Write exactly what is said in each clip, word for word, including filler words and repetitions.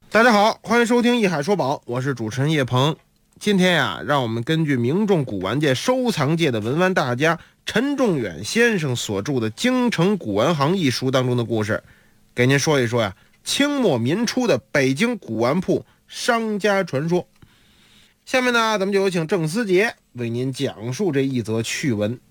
大家好，欢迎收听《一海说宝》，我是主持人叶鹏。今天呀，让我们根据名众古玩界、收藏界的文玩大家陈仲远先生所著的《京城古玩行》一书当中的故事，给您说一说呀，清末民初的北京古玩铺商家传说。下面呢，咱们就有请郑思杰为您讲述这一则趣闻。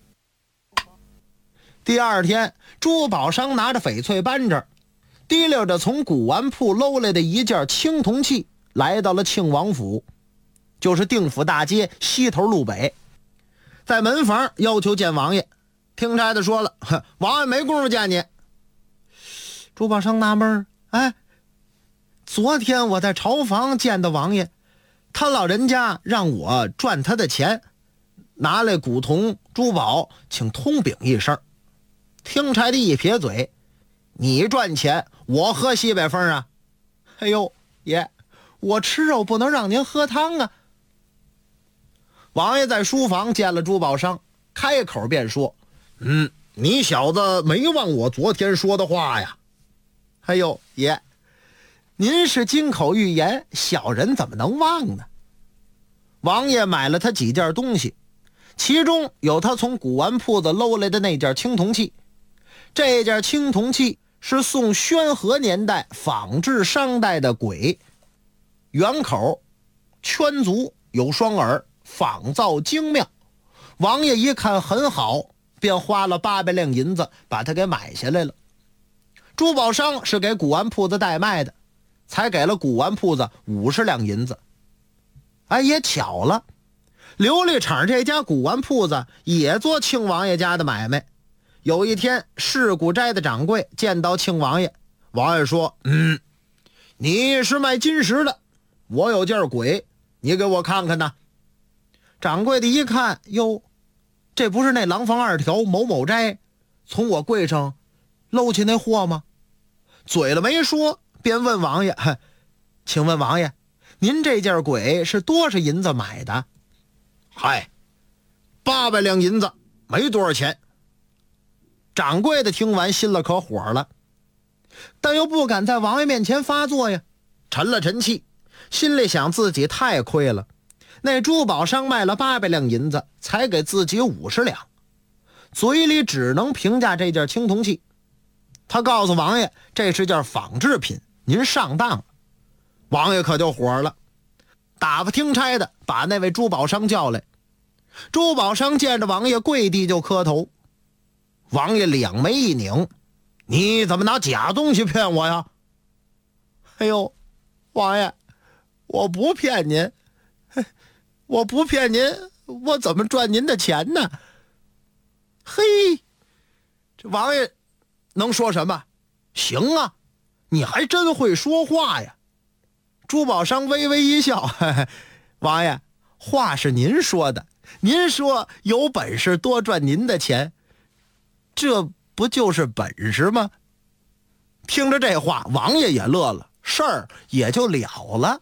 第二天，珠宝商拿着翡翠扳指，提溜着从古玩铺搂来的一件青铜器，来到了庆王府，就是定府大街西头路北。在门房要求见王爷，听差的说了，王爷没工夫见你。珠宝商纳闷，哎，昨天我在朝房见的王爷，他老人家让我赚他的钱，拿来古铜珠宝，请通禀一声。听差的一撇嘴，你赚钱，我喝西北风啊！哎呦，爷，我吃肉不能让您喝汤啊！王爷在书房见了珠宝商，开口便说：“嗯，你小子没忘我昨天说的话呀？”哎呦，爷，您是金口玉言，小人怎么能忘呢？王爷买了他几件东西，其中有他从古玩铺子搂来的那件青铜器。这件青铜器是宋宣和年代仿制商代的簋，圆口，圈足，有双耳，仿造精妙。王爷一看很好，便花了八百两银子把它给买下来了。珠宝商是给古玩铺子代卖的，才给了古玩铺子五十两银子。哎，也巧了，琉璃厂这家古玩铺子也做庆王爷家的买卖。有一天，市古斋的掌柜见到庆王爷，王爷说：“嗯，你是卖金石的，我有件簋，你给我看看呢。”掌柜的一看，哟，这不是那廊坊二条某某斋从我柜上搂起那货吗？嘴了没说，便问王爷：“请问王爷，您这件簋是多少银子买的？”“嗨，八百两银子，没多少钱。”掌柜的听完心了可火了，但又不敢在王爷面前发作呀，沉了沉气，心里想自己太亏了，那珠宝商卖了八百两银子，才给自己五十两，嘴里只能评价这件青铜器。他告诉王爷，这是件仿制品，您上当了。王爷可就火了，打发听差的把那位珠宝商叫来。珠宝商见着王爷跪地就磕头。王爷两眉一拧：“你怎么拿假东西骗我呀？”“哎呦，王爷，我不骗您，我不骗您，我怎么赚您的钱呢？”嘿，这王爷能说什么？行啊，你还真会说话呀。珠宝商微微一笑：“嘿嘿，王爷，话是您说的，您说有本事多赚您的钱，这不就是本事吗？”听着这话，王爷也乐了，事儿也就了了。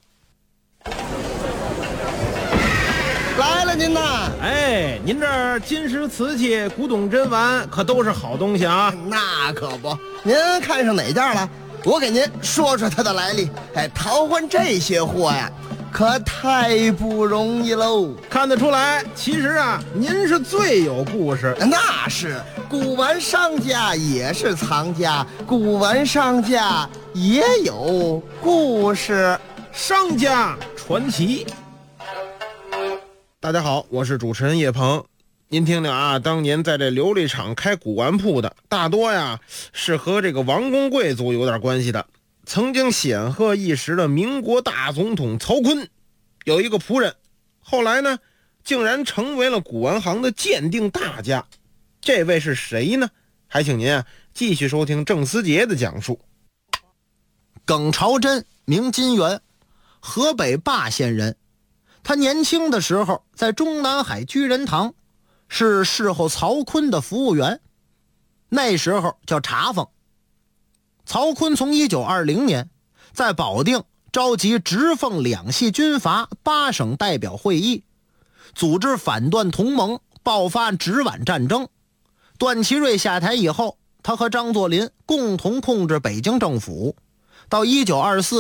来了您呐！ 哎，您这儿金石瓷器、古董珍玩可都是好东西啊。 那可不，您看上哪件了？我给您说说它的来历。哎，淘换这些货呀，可太不容易喽。 看得出来，其实啊，您是最有故事。 那是，古玩商家也是藏家，古玩商家也有故事。 商家传奇。大家好，我是主持人叶鹏。您听听啊，当年在这琉璃厂开古玩铺的，大多呀是和这个王公贵族有点关系的。曾经显赫一时的民国大总统曹锟有一个仆人，后来呢竟然成为了古玩行的鉴定大家。这位是谁呢？还请您啊继续收听郑思杰的讲述。 耿朝珍，名金元，河北霸县人。他年轻的时候在中南海居仁堂是侍候曹锟的服务员，那时候叫茶坊。曹锟从一九二零年在保定召集直奉两系军阀八省代表会议，组织反段同盟，爆发直皖战争。段祺瑞下台以后，他和张作霖共同控制北京政府。到一九二四年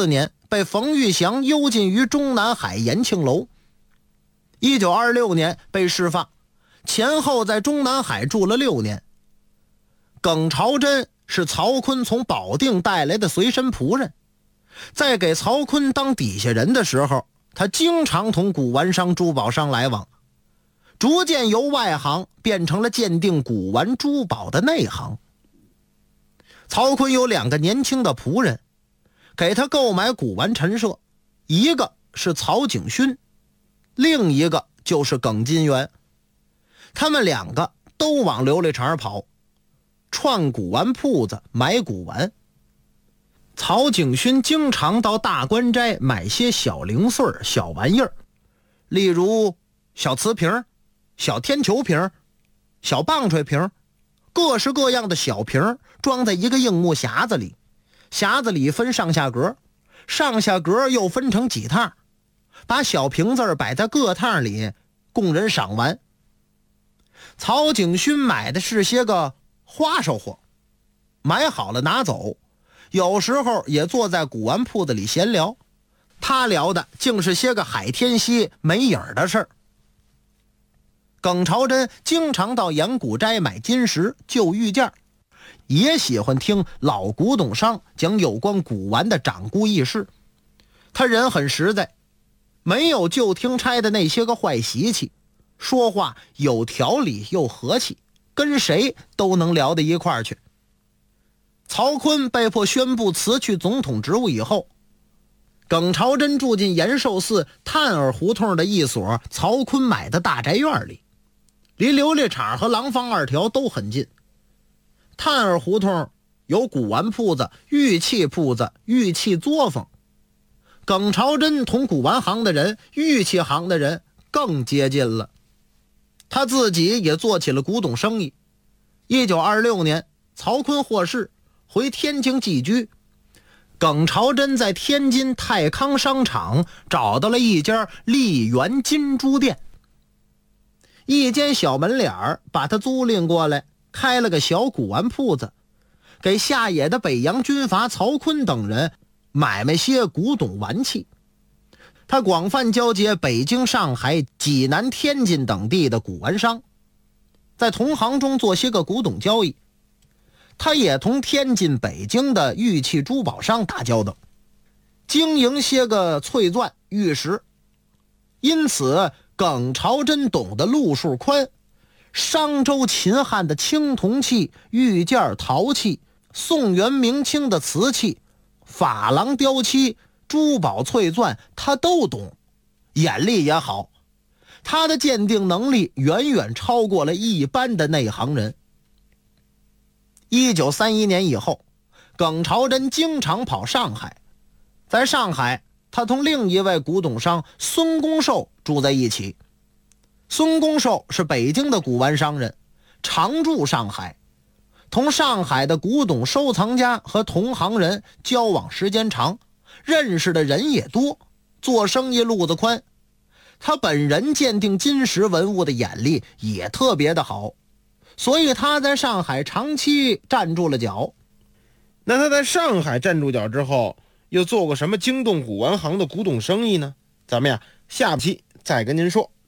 被冯玉祥幽禁于中南海延庆楼。一九二六年被释放，前后在中南海住了六年。耿朝珍是曹锟从保定带来的随身仆人，在给曹锟当底下人的时候，他经常同古玩商、珠宝商来往，逐渐由外行变成了鉴定古玩珠宝的内行。曹锟有两个年轻的仆人，给他购买古玩陈设，一个是曹景勋，另一个就是耿金元。他们两个都往琉璃厂跑，串古玩铺子买古玩。曹景勋经常到大观斋买些小零碎小玩意儿，例如小瓷瓶、小天球瓶、小棒槌瓶，各式各样的小瓶装在一个硬木匣子里，匣子里分上下格，上下格又分成几趟，把小瓶子摆在各趟里供人赏玩。曹景勋买的是些个花售货，买好了拿走，有时候也坐在古玩铺子里闲聊，他聊的竟是些个海天溪没影的事儿。耿朝珍经常到盐谷斋买金石旧玉件，也喜欢听老古董商讲有关古玩的掌故轶事。他人很实在，没有旧听差的那些个坏习气，说话有条理又和气，跟谁都能聊到一块儿去。曹锟被迫宣布辞去总统职务以后，耿朝珍住进延寿寺探儿胡同的一所曹锟买的大宅院里，离琉璃厂和廊坊二条都很近。探儿胡同有古玩铺子、玉器铺子、玉器作坊。耿朝珍同古玩行的人、玉器行的人更接近了，他自己也做起了古董生意。一九二六年，曹锟获释，回天津寄居。耿朝珍在天津泰康商场找到了一家丽园金珠店，一间小门脸儿把他租赁过来，开了个小古玩铺子，给下野的北洋军阀曹锟等人买卖些古董玩器。他广泛交接北京、上海、济南、天津等地的古玩商，在同行中做些个古董交易。他也同天津、北京的玉器珠宝商打交道，经营些个翠钻、玉石。因此耿朝珍懂得路数宽，商周秦汉的青铜器、玉件、陶器，宋元明清的瓷器，珐琅雕漆、珠宝翠钻，他都懂，眼力也好。他的鉴定能力远远超过了一般的内行人。一九三一年以后，耿朝珍经常跑上海。在上海，他同另一位古董商孙公寿住在一起。孙公寿是北京的古玩商人，常驻上海，同上海的古董收藏家和同行人交往时间长，认识的人也多，做生意路子宽。他本人鉴定金石文物的眼力也特别的好，所以他在上海长期站住了脚。 那他在上海站住脚之后，又做过什么惊动古玩行的古董生意呢？咱们呀，下期再跟您说。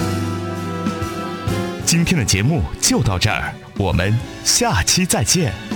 今天的节目就到这儿，我们下期再见。